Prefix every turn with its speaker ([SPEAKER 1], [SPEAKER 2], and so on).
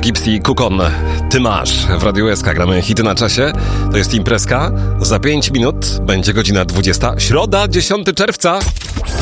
[SPEAKER 1] Gypsy Kukon. Ty masz. W Radiu SK gramy hity na czasie. To jest imprezka. Za 5 minut będzie godzina 20. Środa, 10 czerwca.